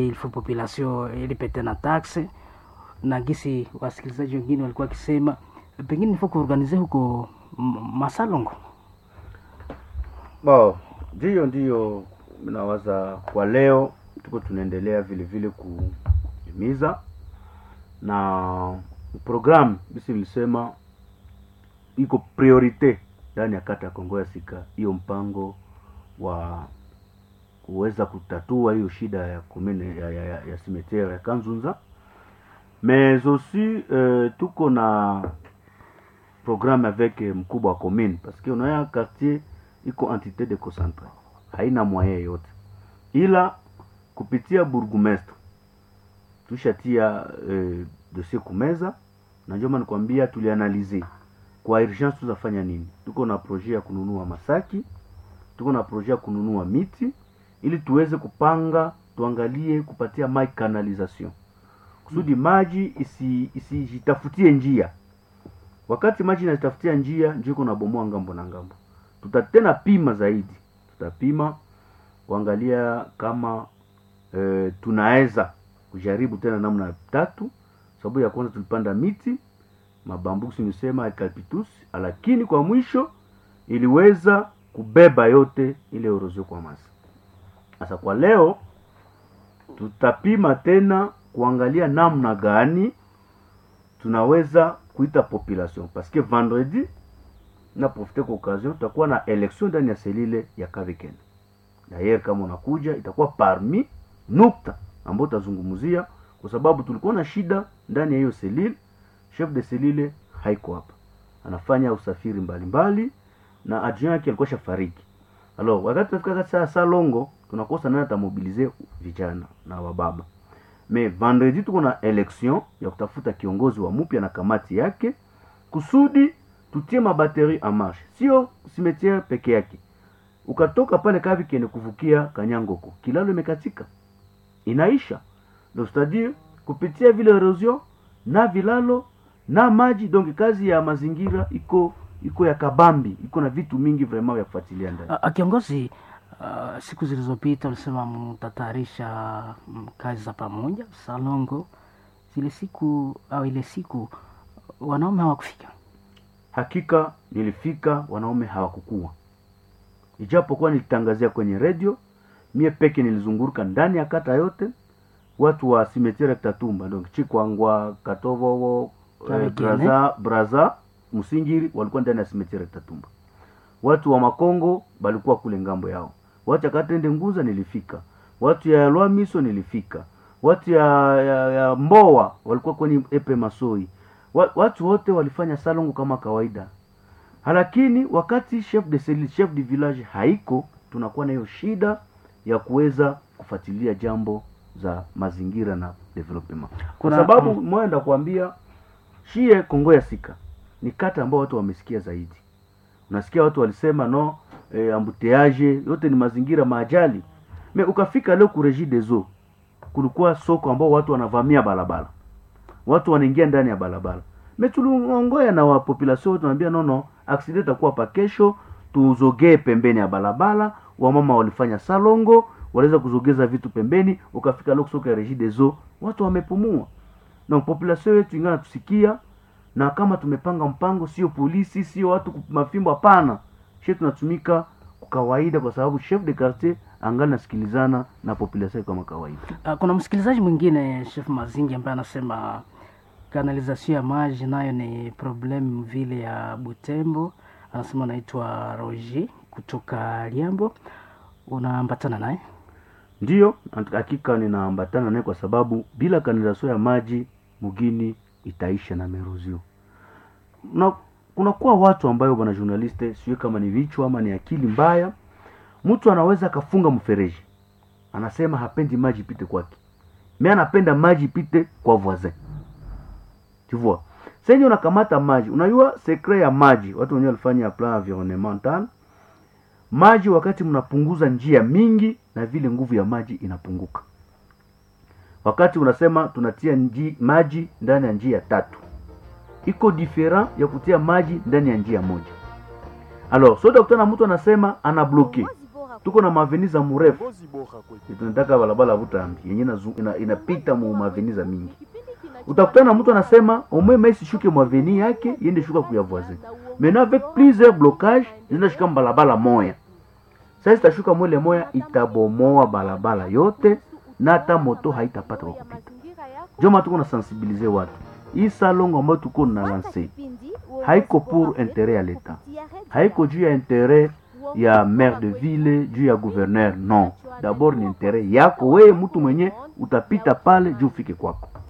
il faut population ilipete na taxe, na gisi wasikilizaji wengine walikuwa kisema pengine nifo kuorganize huko Masalongo. Ndio nawaza kwa leo tuko tunaendelea vile vile kuhimiza na program bisi nilisema iko priorite ndani ya kata ya Kongo ya Sika, hiyo mpango wa kuweza kutatua hiyo shida ya commune ya cimetière ya Kanzunza. Mais aussi tuko na programme avec mkubwa wa commune parce que unaona quartier iko entité de concentré, haina moyen yote, ila kupitia burgomestre tushatia dossier kumeza, na njoma nikwambia tulianalize kwa urgence tuzafanya nini. Tuko na projet ya kununua masaki, tuko na projet ya kununua miti ili tuweze kupanga, tuangalie kupatia maji canalisation kusudi maji isijitafutie njia. Wakati maji inatafutia njia njoo kuna bomoa ngambo na ngambo. Tutatena pima zaidi, tutapima kuangalia kama tunaweza kujaribu tena namna tatu. Sababu ya kwanza tulipanda miti mabambusi nisema eucalyptus, lakini kwa mwisho iliweza kubeba yote ile erosio kwa masa. Sasa kwa leo tutapima tena kuangalia namna gani tunaweza kuita population parce que vendredi na profiter kwa occasion tutakuwa na election ndani ya selile ya Kaviken. D'ailleurs kama unakuja itakuwa parmi nukta ambayo tazungumzia, kwa sababu tulikuwa na shida ndani ya hiyo selile. Chef de selile haiko hapa, anafanya usafiri mbalimbali na adjoint yake alikuwa shafariki. Alors wakati tunafika saa Salongo tunakosa nani atamobilize vijana na wababa. Mais vendredi tuko na election ya kutafuta kiongozi wa mpya na kamati yake kusudi tutie mabateri en marche. Sio cimetière peke yake. Ukatoka pale Kaviken kuvukia Kanyangoko, kilalo imekatika, inaisha. Donc c'est-à-dire kupitia vile erosion na vilalo na maji, donc kazi ya mazingira iko ya kabambi, iko na vitu mingi vraiment ya kufuatilia ndani. Kiongozi, siku zilizopita ulisema mtatayarisha kazi za pamoja Salongo. Ile siku wanaume hawakufika. Hakika nilifika, wanaume hawakukua. Ijapokuwa nilitangazia kwenye radio, mie peke nilizunguruka ndani ya kata yote. Watu wa cimetière Tatumba, donc Chikwangwa, Katovo, Braza, Musingiri walikuwa ndani ya cimetière Tatumba. Watu wa Makongo balikuwa kule ngambo yao. Watu ya Katende Nguza nilifika. Watu ya Lwamiso nilifika. Watu ya Mboa walikuwa kwenye Epe Masoi. Watu wote walifanya Salongo kama kawaida. Lakini wakati chef de cellule, chef de village haiko, tunakuwa na hiyo shida ya kuweza kufuatilia jambo za mazingira na development. Kwa sababu mwenda kuambia shie Kongo ya Sika ni kata ambao watu wamesikia zaidi. Unasikia watu walisema no embouteillage yote ni mazingira maajali. Me ukafika leo ku Régie des Eaux, kulikuwa soko ambao watu wanavamia barabara. Watu wanaingia ndani ya barabara. Me tuliongoya na wa population tunaambia no accident itakuwa pa kesho, tuzogee pembeni ya barabara. Wamama walifanya Salongo, waliweza kuzogeza vitu pembeni. Ukafika leo soko ya Régie des Eaux, watu wamepumua. Na population yetu ingana tusikia, na kama tumepanga mpango, sio polisi, sio watu mafimbo, hapana. Sisi tunatumika kwa kawaida, kwa sababu chef de quartier angana sikilizana na population kama kawaida. Kuna msikilizaji mwingine Chef Mazingi ambaye anasema kanalizasyon ya maji nayo ni problem vile ya Butembo. Anasema anaitwa Roger kutoka Liambo. Unaambatana naye? Ndio, hakika ninaambatana naye, kwa sababu bila kanalizasyon ya maji mugini itaisha na merozio. Na kuna kuwa watu ambayo bwana journaliste, sio kama ni vichwa ama ni akili mbaya. Mtu anaweza kafunga mfereji, anasema hapendi maji pite kwake, mimi anapenda maji pite kwa voisin. Tu vois, sasa unakamata maji, unajua secret ya maji, watu wenyewe walifanya plan environnemental. Maji wakati mnapunguza njia mingi, na vile nguvu ya maji inapunguka. Wakati unasema tunatia maji ndani ya njia tatu, iko different ya kutia maji ndani ya njia moja. Alors, so daktari mtu anasema ana bloqué. tuko na maveniza mrefu, tunataka barabara Butambi yenye inapita mu maveniza mingi. Utakutana mtu anasema umeme isishuke mwaveni yake yende shuka kuya voisin. Maintenant avec plusieurs blocages, zinashika barabara moya. Sasa itashuka mwele moya itabomoa barabara yote na hata moto haitapata kwa kupita. Joma tuko na sensibiliser watu. Hii salongo ambayo tuko na lancer haiko pour intérêt ya l'État. Haiko juu ya intérêt ya maire de ville, juu ya gouverneur, non. D'abord ni intérêt yako wewe mtu mwenye utapita pale juu ufike kwako.